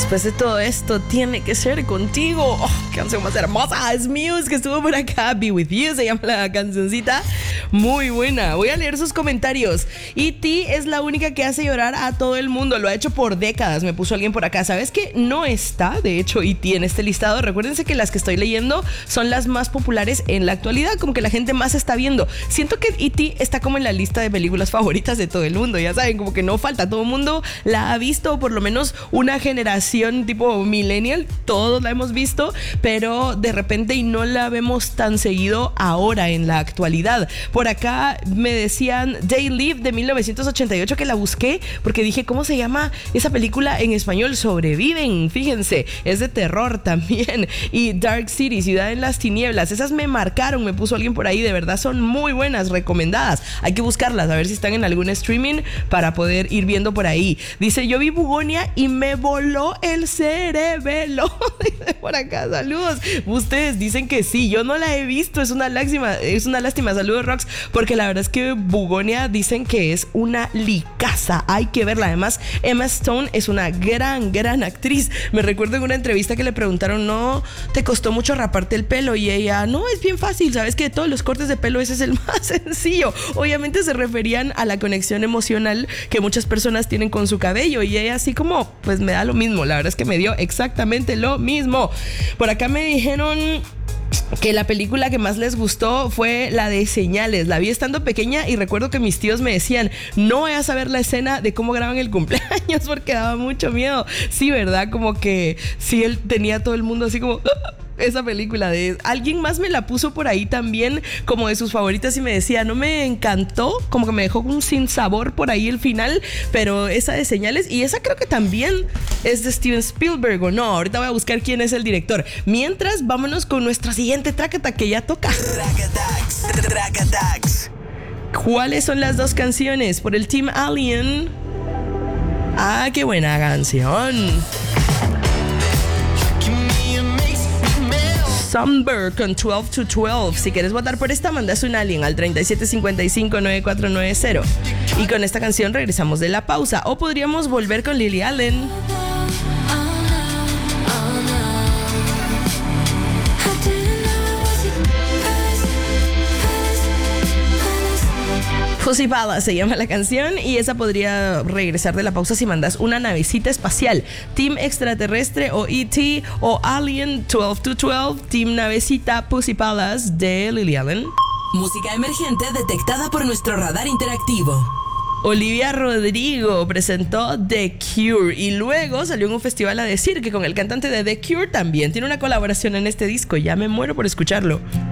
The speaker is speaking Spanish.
Después de todo esto, tiene que ser contigo. Oh, qué canción más hermosa. Es Muse, que estuvo por acá. Be With You se llama la cancioncita. Muy buena. Voy a leer sus comentarios. E.T. es la única que hace llorar a todo el mundo. Lo ha hecho por décadas. Me puso alguien por acá. ¿Sabes qué? No está, de hecho, E.T. en este listado. Recuérdense que las que estoy leyendo son las más populares en la actualidad. Como que la gente más está viendo. Siento que E.T. está como en la lista de películas favoritas de todo el mundo. Ya saben, como que no falta. Todo el mundo la ha visto, por lo menos una generación tipo millennial. Todos la hemos visto, pero de repente y no la vemos tan seguido ahora en la actualidad. Por acá me decían They Live de 1988, que la busqué porque dije, ¿cómo se llama esa película en español? Sobreviven, fíjense, es de terror también. Y Dark City, Ciudad en las Tinieblas, esas me marcaron, me puso alguien por ahí, de verdad son muy buenas, recomendadas. Hay que buscarlas, a ver si están en algún streaming para poder ir viendo por ahí. Dice, yo vi Bugonia y me voló el cerebelo. Dice por acá, saludos. Ustedes dicen que sí, yo no la he visto, es una lástima. Saludos, Rox, porque la verdad es que Bugonia dicen que es una licaza, hay que verla. Además, Emma Stone es una gran actriz. Me recuerdo en una entrevista que le preguntaron, ¿no te costó mucho raparte el pelo? Y ella, no, es bien fácil, sabes que de todos los cortes de pelo ese es el más sencillo. Obviamente se referían a la conexión emocional que muchas personas tienen con su cabello, y ella así como, pues me da lo mismo. La verdad es que me dio exactamente lo mismo. Por acá me dijeron que la película que más les gustó fue la de Señales. La vi estando pequeña y recuerdo que mis tíos me decían, no vayas a ver la escena de cómo graban el cumpleaños porque daba mucho miedo. Sí, ¿verdad? Como que sí, él tenía a todo el mundo así como... Esa película de... Alguien más me la puso por ahí también como de sus favoritas y me decía, no me encantó, como que me dejó un sinsabor por ahí el final, pero esa de Señales, y esa creo que también es de Steven Spielberg, ¿o no? Ahorita voy a buscar quién es el director. Mientras, vámonos con nuestra siguiente tracata que ya toca. Tracatax. ¿Cuáles son las dos canciones? Por el Team Alien. Ah, qué buena canción. Sunburn con 12 to 12. Si quieres votar por esta, mandas un alien al 3755-9490. Y con esta canción regresamos de la pausa. O podríamos volver con Lily Allen. Pussy Palace se llama la canción, y esa podría regresar de la pausa si mandas una navecita espacial. Team Extraterrestre o E.T. o Alien 12 to 12. Team Navecita, Pussy Palace de Lily Allen. Música emergente detectada por nuestro radar interactivo. Olivia Rodrigo presentó The Cure y luego salió en un festival a decir que con el cantante de The Cure también tiene una colaboración en este disco. Ya me muero por escucharlo.